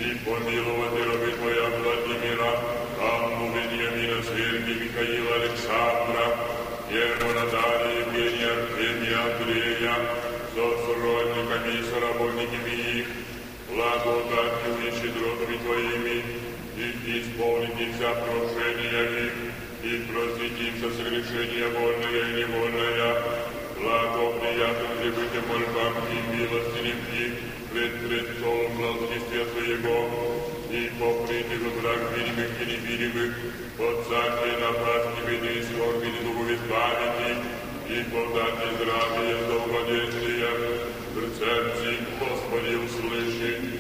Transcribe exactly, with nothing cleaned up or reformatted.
и помиловать рабы Твоя Владимира, Анну Вениамина, Сергия, Михаила, Александра, Германа, Наталья, Евгения, Артемия, Андрея, соцродниками и соработниками их, благодатью и щедротами Твоими, и исполнить вся прошения их, и просветим со согрешения вольное и невольное, благоприятным прибытием мольбам и милостиням их, пред престолом благоденствия Твоего, и покрытых враг видимых и невидимых, от всякой напасти, беды и скорби, и духов избавить, и подать здравие, долгоденствия, пред сердцем, Господи, услыши,